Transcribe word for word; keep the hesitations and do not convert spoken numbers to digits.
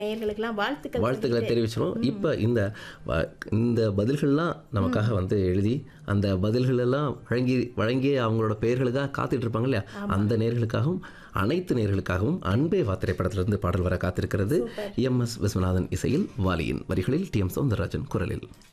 நேயர்களுக்கெல்லாம் வாழ்த்துக்கள் வாழ்த்துக்களை சொல்லிட்டு. தெரிவிச்சிடும். இப்போ இந்த வ- இந்த பதில்கள்லாம் நமக்காக வந்து எழுதி அந்த பதில்களெல்லாம் வழங்கி வழங்கி அவங்களோட பெயர்களுக்காக காத்துட்டு இருப்பாங்க இல்லையா, அந்த நேர்களுக்காகவும் அனைத்து நேர்களுக்காகவும் அன்பே வா திரைப்படத்திலிருந்து பாடல் வர காத்திருக்கிறது. எம் எஸ் விஸ்வநாதன் இசையில், வாலியின் வரிகளில், டி எம் சௌந்தரராஜன் குரலில்.